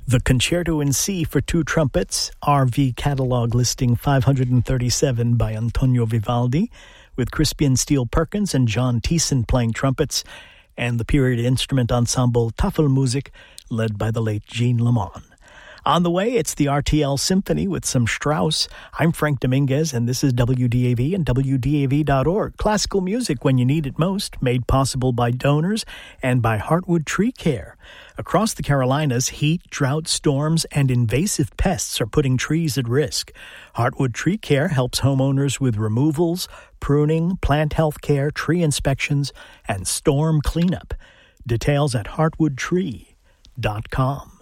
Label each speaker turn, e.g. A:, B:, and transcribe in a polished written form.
A: The Concerto in C for Two Trumpets, RV Catalog Listing 537 by Antonio Vivaldi, with Crispian Steele Perkins and John Thiessen playing trumpets, and the period instrument ensemble Tafelmusik, led by the late Jean Lamont. On the way, it's the RTL Symphony with some Strauss. I'm Frank Dominguez, and this is WDAV and WDAV.org. Classical music when you need it most, made possible by donors and by Heartwood Tree Care. Across the Carolinas, heat, drought, storms, and invasive pests are putting trees at risk. Heartwood Tree Care helps homeowners with removals, pruning, plant health care, tree inspections, and storm cleanup. Details at heartwoodtree.com.